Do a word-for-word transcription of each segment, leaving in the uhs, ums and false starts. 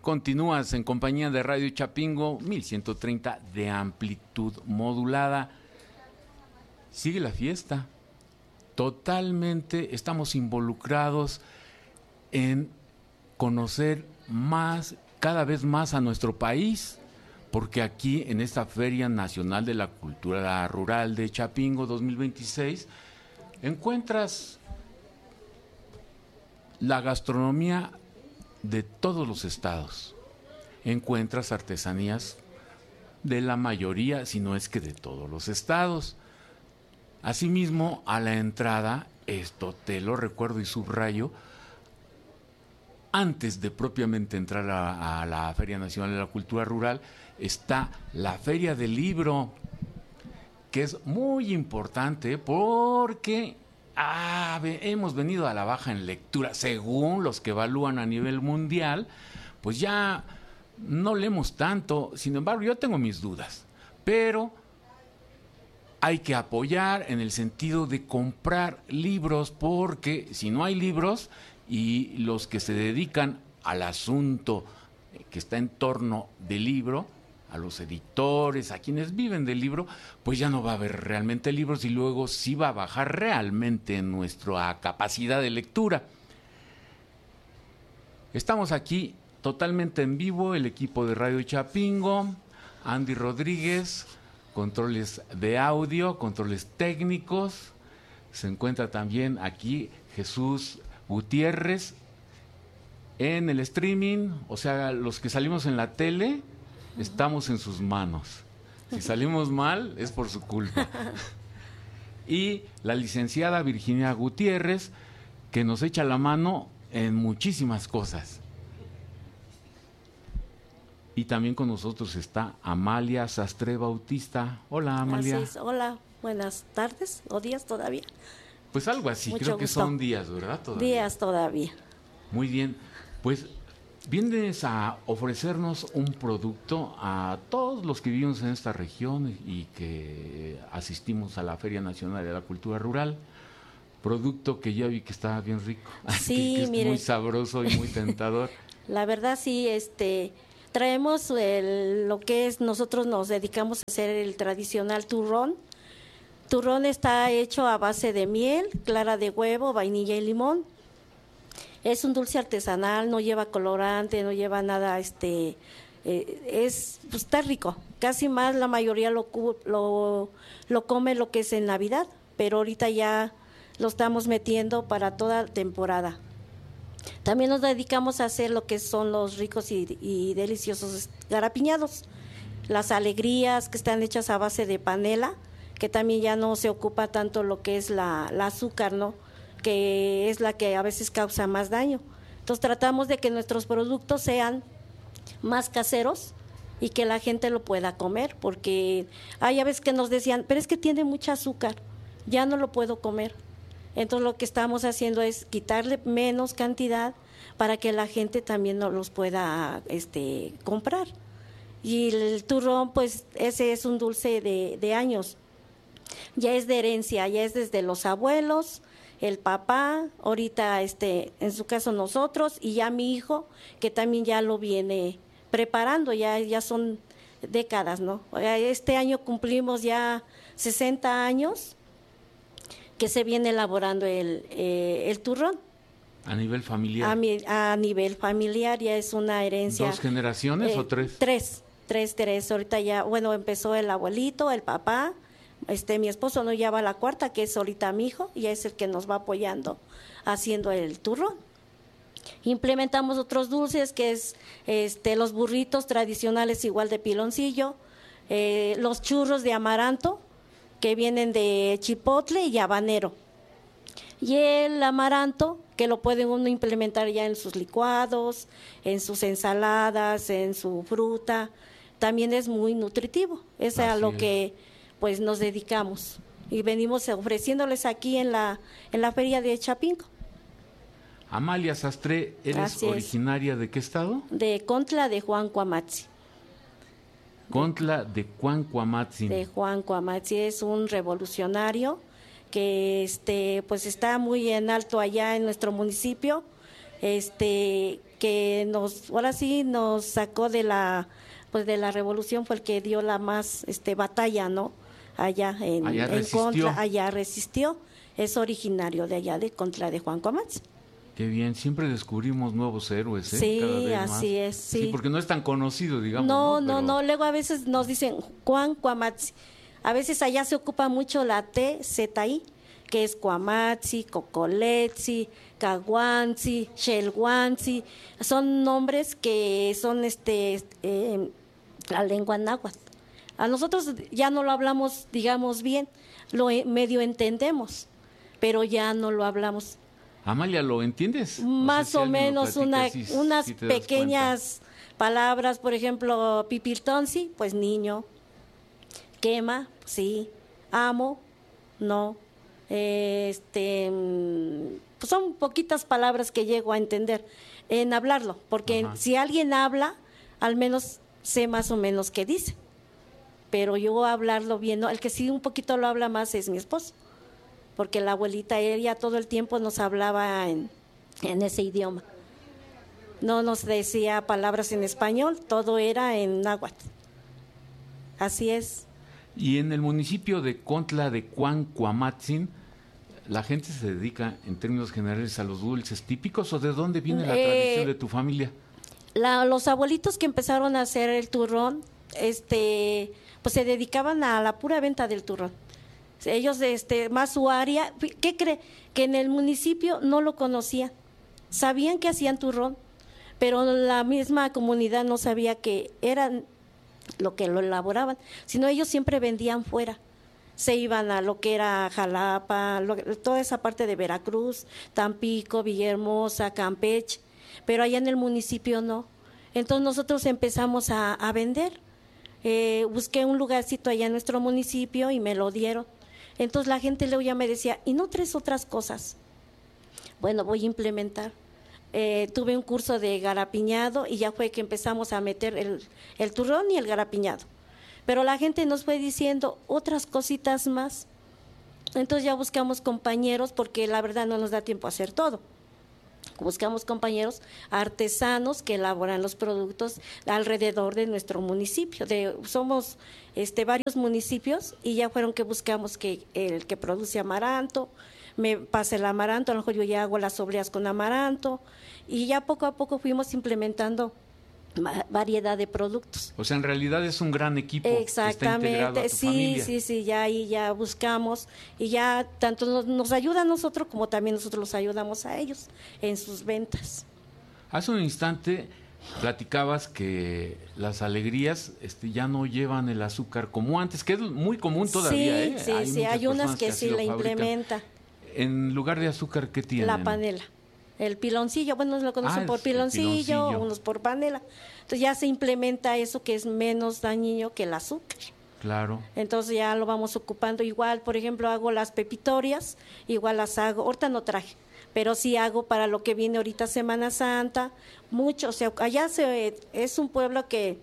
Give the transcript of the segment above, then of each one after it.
Continúas en compañía de Radio Chapingo, mil ciento treinta de amplitud modulada. Sigue la fiesta. Totalmente estamos involucrados en conocer más, cada vez más a nuestro país, porque aquí en esta Feria Nacional de la Cultura Rural de Chapingo dos mil veintiséis encuentras la gastronomía de todos los estados. Encuentras artesanías de la mayoría, si no es que de todos los estados. Asimismo, a la entrada, esto te lo recuerdo y subrayo, antes de propiamente entrar a, a la Feria Nacional de la Cultura Rural, está la Feria del Libro, que es muy importante porque ah, hemos venido a la baja en lectura. Según los que evalúan a nivel mundial, pues ya no leemos tanto. Sin embargo, yo tengo mis dudas, pero hay que apoyar en el sentido de comprar libros, porque si no hay libros y los que se dedican al asunto que está en torno del libro, a los editores, a quienes viven del libro, pues ya no va a haber realmente libros y luego sí va a bajar realmente nuestra capacidad de lectura. Estamos aquí totalmente en vivo, el equipo de Radio Chapingo, Andy Rodríguez, controles de audio, controles técnicos. Se encuentra también aquí Jesús Gutiérrez en el streaming, o sea, los que salimos en la tele, estamos en sus manos. Si salimos mal, es por su culpa. Y la licenciada Virginia Gutiérrez, que nos echa la mano en muchísimas cosas. Y también con nosotros está Amalia Sastre Bautista. Hola, Amalia. Así es. Hola, buenas tardes o días todavía. Pues algo así, Mucho creo que gusto. son días, ¿verdad? Todavía. Días todavía. Muy bien, pues vienes a ofrecernos un producto a todos los que vivimos en esta región y que asistimos a la Feria Nacional de la Cultura Rural. Producto que ya vi que estaba bien rico, Sí, que, que es mire. muy sabroso y muy tentador. La verdad sí, este, traemos el- lo que es, nosotros nos dedicamos a hacer el tradicional turrón. Turrón está hecho a base de miel, clara de huevo, vainilla y limón. Es un dulce artesanal, no lleva colorante, no lleva nada, este, eh, es, pues está rico. Casi más la mayoría lo, cu- lo, lo come lo que es en Navidad, pero ahorita ya lo estamos metiendo para toda temporada. También nos dedicamos a hacer lo que son los ricos y, y deliciosos garapiñados. Las alegrías que están hechas a base de panela, que también ya no se ocupa tanto lo que es la, la azúcar, ¿no? Que es la que a veces causa más daño. Entonces tratamos de que nuestros productos sean más caseros y que la gente lo pueda comer, porque hay a veces que nos decían, pero es que tiene mucha azúcar, ya no lo puedo comer. Entonces lo que estamos haciendo es quitarle menos cantidad para que la gente también no los pueda este, comprar. Y el turrón, pues ese es un dulce de, de años, ya es de herencia, ya es desde los abuelos, el papá, ahorita este, en su caso nosotros y ya mi hijo, que también ya lo viene preparando, ya, ya son décadas, ¿no? Este año cumplimos ya sesenta años que se viene elaborando el, eh, el turrón. A nivel familiar. A, mi, a nivel familiar ya es una herencia. ¿Dos generaciones eh, o tres? Tres, tres, tres. Ahorita ya, bueno, empezó el abuelito, el papá, este, mi esposo no ya va a la cuarta, que es ahorita mi hijo, y es el que nos va apoyando haciendo el turrón. Implementamos otros dulces, que es este, los burritos tradicionales igual de piloncillo, eh, los churros de amaranto, que vienen de chipotle y habanero. Y el amaranto, que lo puede uno implementar ya en sus licuados, en sus ensaladas, en su fruta, también es muy nutritivo. Es a Así lo es. que pues nos dedicamos y venimos ofreciéndoles aquí en la en la feria de Chapingo, Amalia Sastre, ¿eres Así es. originaria de qué estado? de Contla de Juan Cuamatzi. Contla de Cuancuamatzin. De Juan Cuamatzi es un revolucionario que este pues está muy en alto allá en nuestro municipio. este, que nos, ahora sí nos sacó de la, pues de la revolución, fue el que dio la más, este, batalla, ¿no? Allá en, allá en resistió. contra, allá resistió, es originario de allá, de contra de Juan Coamatzi. Qué bien, siempre descubrimos nuevos héroes, ¿eh? Sí, Cada vez así más. es, sí. Sí, porque no es tan conocido, digamos. No, no, no, Pero... no, luego a veces nos dicen Juan Coamatzi. A veces allá se ocupa mucho la T, Z, I, que es Coamatzi, Cocoletzi, Caguanzi, Xelguanzi. Son nombres que son este eh, la lengua náhuatl. A nosotros ya no lo hablamos, digamos bien, lo medio entendemos, pero ya no lo hablamos. Amalia, ¿lo entiendes? Más sé si o menos platica, una, si, unas si te das pequeñas palabras, por ejemplo, pipiltonzi, pues niño, quema, sí, amo, no, este, pues son poquitas palabras que llego a entender en hablarlo, porque Ajá. si alguien habla, al menos sé más o menos qué dice, pero yo hablarlo bien, ¿no? El que sí un poquito lo habla más es mi esposo, porque la abuelita, ella todo el tiempo nos hablaba en, en ese idioma. No nos decía palabras en español, todo era en náhuatl. Así es. Y en el municipio de Contla de Cuancuamatzin, ¿la gente se dedica en términos generales a los dulces típicos o de dónde viene la Eh, tradición de tu familia? La, los abuelitos que empezaron a hacer el turrón, este, pues se dedicaban a la pura venta del turrón. Ellos, este, más su área, ¿qué cree? Que en el municipio no lo conocían. Sabían que hacían turrón, pero la misma comunidad no sabía que eran lo que lo elaboraban, sino ellos siempre vendían fuera. Se iban a lo que era Jalapa, lo, toda esa parte de Veracruz, Tampico, Villahermosa, Campeche, pero allá en el municipio no. Entonces nosotros empezamos a, a vender. Eh, busqué un lugarcito allá en nuestro municipio y me lo dieron. Entonces la gente luego ya me decía, ¿y no traes otras cosas? Bueno, voy a implementar. Eh, tuve un curso de garapiñado y ya fue que empezamos a meter el, el turrón y el garapiñado. Pero la gente nos fue diciendo otras cositas más. Entonces ya buscamos compañeros porque la verdad no nos da tiempo a hacer todo. Buscamos compañeros artesanos que elaboran los productos alrededor de nuestro municipio. De, somos este, varios municipios y ya fueron que buscamos que el que produce amaranto, me pasa el amaranto, a lo mejor yo ya hago las obleas con amaranto y ya poco a poco fuimos implementando variedad de productos. O sea, en realidad es un gran equipo. Exactamente, Está integrado a tu sí, familia. sí, sí, ya ahí ya buscamos y ya tanto nos, nos ayuda a nosotros como también nosotros los ayudamos a ellos en sus ventas. Hace un instante platicabas que las alegrías este, ya no llevan el azúcar como antes, que es muy común todavía. Sí, ¿eh? sí, hay sí, hay unas que, que sí lo la fabrican. implementa. En lugar de azúcar, ¿qué tienen? La panela. El piloncillo, bueno, lo conocen ah, por piloncillo, piloncillo, unos por panela. Entonces ya se implementa eso que es menos dañino que el azúcar. Claro. Entonces ya lo vamos ocupando. Igual, por ejemplo, hago las pepitorias, igual las hago, ahorita no traje, pero sí hago para lo que viene ahorita Semana Santa, mucho, o sea, allá se, es un pueblo que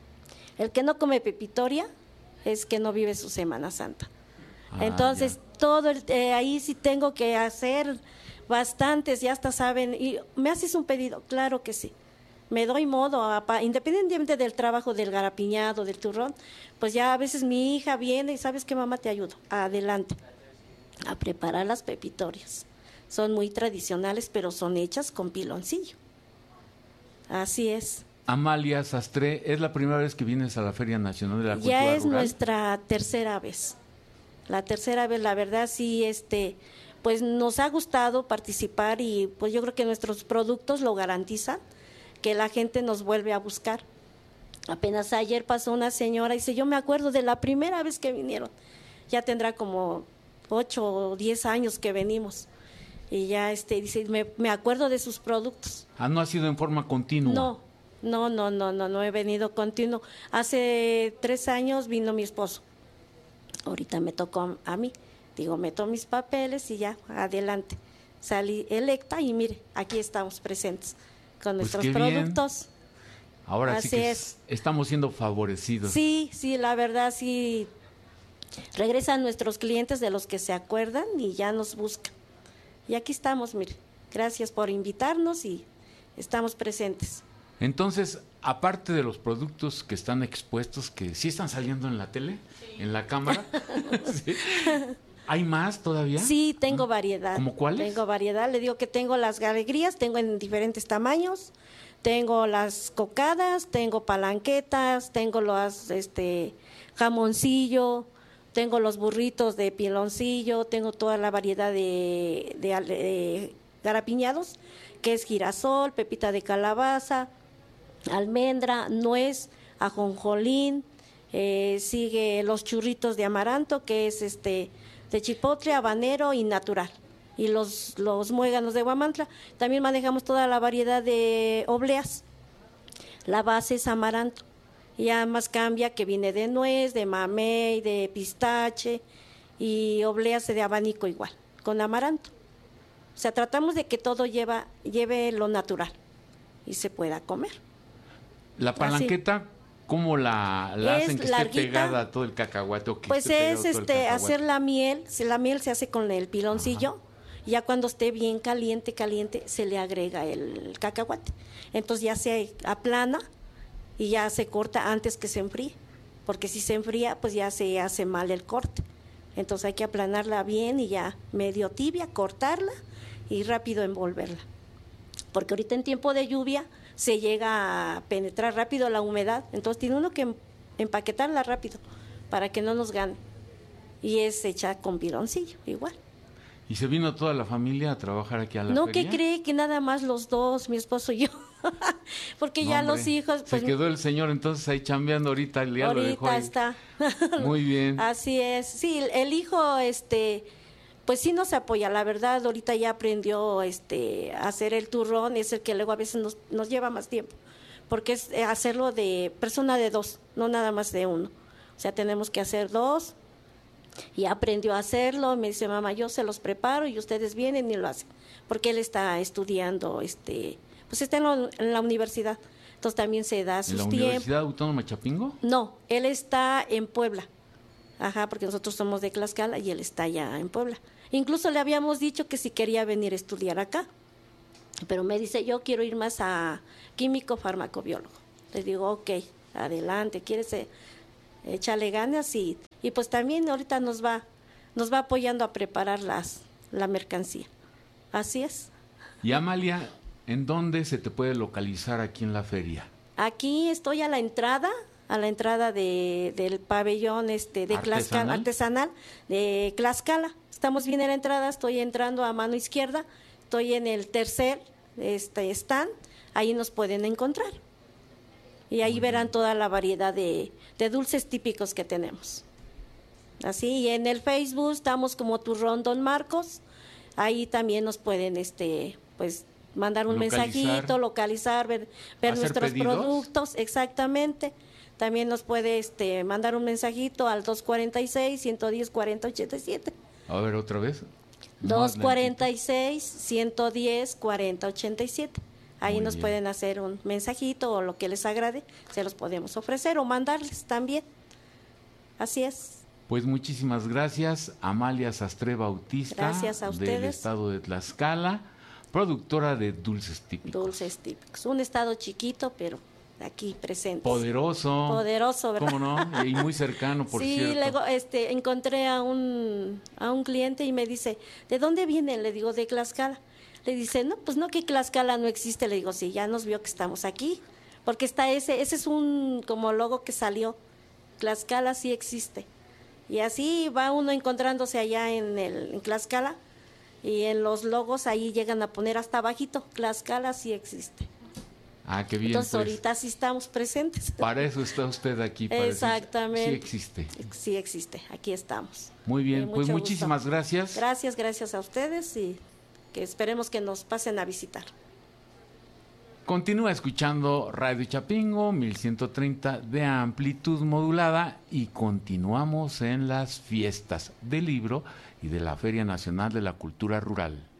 el que no come pepitoria es que no vive su Semana Santa. Ah, Entonces, ya. todo el, eh, ahí sí tengo que hacer bastantes, ya hasta saben, y ¿me haces un pedido? Claro que sí. Me doy modo, a, pa, independientemente del trabajo del garapiñado, del turrón, pues ya a veces mi hija viene y ¿sabes qué, mamá? Te ayudo. Adelante, a preparar las pepitorias. Son muy tradicionales, pero son hechas con piloncillo. Así es. Amalia Sastre, ¿es la primera vez que vienes a la Feria Nacional de la Cultura Ya es Rural? nuestra tercera vez. La tercera vez, la verdad, sí, este, pues nos ha gustado participar y pues yo creo que nuestros productos lo garantizan, que la gente nos vuelve a buscar. Apenas ayer pasó una señora y dice, yo me acuerdo de la primera vez que vinieron. Ya tendrá como ocho o diez años que venimos. Y ya este dice, me, me acuerdo de sus productos. Ah, ¿no ha sido en forma continua? No, no, no, no, no, no he venido continuo. Hace tres años vino mi esposo. Ahorita me tocó a mí. Digo, meto mis papeles y ya, adelante. Salí electa y mire, aquí estamos presentes con Pues nuestros qué bien. productos. Ahora Así sí que es. estamos siendo favorecidos. Sí, sí, la verdad sí. Regresan nuestros clientes de los que se acuerdan y ya nos buscan. Y aquí estamos, mire. Gracias por invitarnos y estamos presentes. Entonces, aparte de los productos que están expuestos, que sí están saliendo en la tele, sí. en la cámara, ¿sí? ¿Hay más todavía? Sí, tengo variedad. ¿Cómo cuáles? Tengo variedad, le digo que tengo las alegrías, tengo en diferentes tamaños, tengo las cocadas, tengo palanquetas, tengo los este jamoncillo, tengo los burritos de piloncillo, tengo toda la variedad de, de, de garapiñados, que es girasol, pepita de calabaza, almendra, nuez, ajonjolín, eh, sigue los churritos de amaranto, que es este de chipotle, habanero y natural, y los, los muéganos de Huamantla. También manejamos toda la variedad de obleas, la base es amaranto, y además cambia que viene de nuez, de mamey, de pistache, y obleas de abanico igual, con amaranto. O sea, tratamos de que todo lleva, lleve lo natural y se pueda comer. La palanqueta, así. ¿Cómo la, la hacen que larguita, esté pegada a todo el cacahuate? O que pues es este hacer la miel, la miel se hace con el piloncillo, ajá. Y ya cuando esté bien caliente, caliente, se le agrega el cacahuate. Entonces ya se aplana y ya se corta antes que se enfríe, porque si se enfría, pues ya se hace mal el corte. Entonces hay que aplanarla bien y ya medio tibia, cortarla y rápido envolverla. Porque ahorita en tiempo de lluvia se llega a penetrar rápido la humedad, entonces tiene uno que empaquetarla rápido para que no nos gane. Y es hecha con piloncillo, igual. ¿Y se vino toda la familia a trabajar aquí a la no, feria? No, que cree que nada más los dos, mi esposo y yo, porque no, ya hombre, los hijos... Pues, se quedó el señor entonces ahí chambeando ahorita, el día lo dejó ahí. Ahorita está. Muy bien. Así es, sí, el hijo, este... pues sí nos apoya, la verdad, ahorita ya aprendió este a hacer el turrón, es el que luego a veces nos, nos lleva más tiempo, porque es hacerlo de persona de dos, no nada más de uno. O sea, tenemos que hacer dos, y aprendió a hacerlo, me dice, mamá, yo se los preparo y ustedes vienen y lo hacen, porque él está estudiando, este pues está en, lo, en la universidad, entonces también se da sus tiempos. ¿En la Universidad Autónoma Chapingo? No, él está en Puebla, ajá, porque nosotros somos de Tlaxcala y él está allá en Puebla. Incluso le habíamos dicho que si quería venir a estudiar acá, pero me dice, yo quiero ir más a químico farmacobiólogo. Le digo, ok, adelante, ¿quieres eh, échale ganas? Y, y pues también ahorita nos va, nos va apoyando a preparar las, la mercancía. Así es. Y Amalia, ¿en dónde se te puede localizar aquí en la feria? Aquí estoy a la entrada, a la entrada de, del pabellón este de Tlaxcala, artesanal de Tlaxcala. Estamos bien en la entrada, estoy entrando a mano izquierda, estoy en el tercer este stand, ahí nos pueden encontrar. Y ahí verán toda la variedad de, de dulces típicos que tenemos. Así, y en el Facebook estamos como Turrón Don Marcos, ahí también nos pueden este pues mandar un localizar, mensajito, localizar, ver, ver nuestros pedidos? productos, exactamente. También nos puede este mandar un mensajito al dos cuarenta y seis, ciento diez, cuarenta, ochenta y siete. A ver, otra vez. dos cuarenta y seis, ciento diez, cuarenta, ochenta y siete. Ahí Muy nos bien. pueden hacer un mensajito o lo que les agrade, se los podemos ofrecer o mandarles también. Así es. Pues muchísimas gracias, Amalia Sastre Bautista, gracias a ustedes. Del estado de Tlaxcala, productora de dulces típicos. Dulces típicos. Un estado chiquito, pero aquí presentes. Poderoso. Poderoso, ¿verdad? ¿Cómo no? Y muy cercano, por sí, cierto. Sí, luego este, encontré a un, a un cliente y me dice, ¿de dónde viene? Le digo, de Tlaxcala. Le dice, no, pues no, que Tlaxcala no existe. Le digo, sí, ya nos vio que estamos aquí. Porque está ese, ese es un como logo que salió. Tlaxcala sí existe. Y así va uno encontrándose allá en, el, en Tlaxcala. Y en los logos ahí llegan a poner hasta abajito, Tlaxcala sí existe. Ah, qué bien. Entonces, pues, ahorita sí estamos presentes. Para eso está usted aquí. Para Exactamente. Sí existe. Sí existe, aquí estamos. Muy bien, pues muchísimas gusto. gracias. Gracias, gracias a ustedes y que esperemos que nos pasen a visitar. Continúa escuchando Radio Chapingo, mil ciento treinta de amplitud modulada y continuamos en las fiestas del libro y de la Feria Nacional de la Cultura Rural.